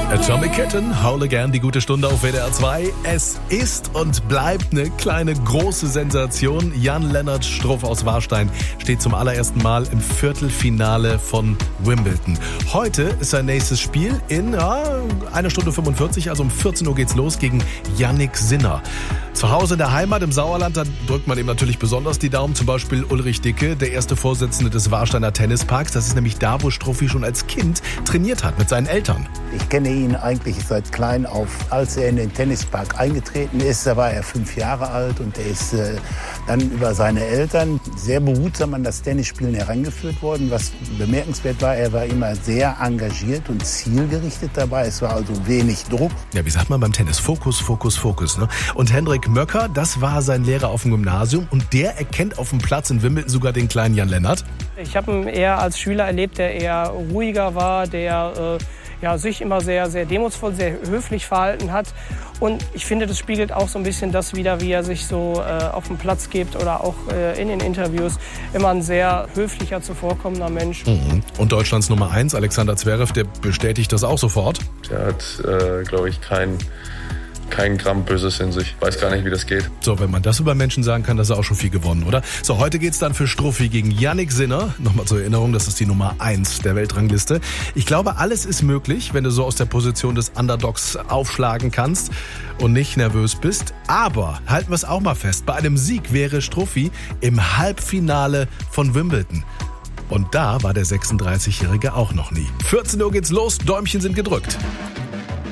Atomic Kitten, Howl Again, die gute Stunde auf WDR 2. Es ist und bleibt eine kleine große Sensation. Jan-Lennart Struff aus Warstein steht zum allerersten Mal im Viertelfinale von Wimbledon. Heute ist sein nächstes Spiel in 1 Stunde 45, also um 14 Uhr geht's los gegen Jannik Sinner. Zu Hause in der Heimat im Sauerland, da drückt man ihm natürlich besonders die Daumen. Zum Beispiel Ulrich Dicke, der erste Vorsitzende des Warsteiner Tennisparks. Das ist nämlich da, wo Struffi schon als Kind trainiert hat mit seinen Eltern. Ich kenne ihn eigentlich seit klein auf. Als er in den Tennispark eingetreten ist, da war er 5 Jahre alt und er ist dann über seine Eltern sehr behutsam an das Tennisspielen herangeführt worden. Was bemerkenswert war, er war immer sehr engagiert und zielgerichtet dabei. Es war also wenig Druck. Ja, wie sagt man beim Tennis? Fokus, Fokus, Fokus. Ne? Und Hendrik Möcker, das war sein Lehrer auf dem Gymnasium und der erkennt auf dem Platz in Wimbledon sogar den kleinen Jan-Lennart. Ich habe ihn eher als Schüler erlebt, der eher ruhiger war, der sich immer sehr, sehr demutsvoll, sehr höflich verhalten hat. Und ich finde, das spiegelt auch so ein bisschen das wider, wie er sich so auf dem Platz gibt oder auch in den Interviews. Immer ein sehr höflicher, zuvorkommender Mensch. Und Deutschlands Nummer 1, Alexander Zverev, der bestätigt das auch sofort. Der hat, glaube ich, kein Gramm Böses in sich. Weiß gar nicht, wie das geht. So, wenn man das über Menschen sagen kann, das ist auch schon viel gewonnen, oder? So, heute geht's dann für Struffi gegen Jannik Sinner. Nochmal zur Erinnerung, das ist die Nummer 1 der Weltrangliste. Ich glaube, alles ist möglich, wenn du so aus der Position des Underdogs aufschlagen kannst und nicht nervös bist. Aber halten wir es auch mal fest, bei einem Sieg wäre Struffi im Halbfinale von Wimbledon. Und da war der 36-Jährige auch noch nie. 14 Uhr geht's los, Däumchen sind gedrückt.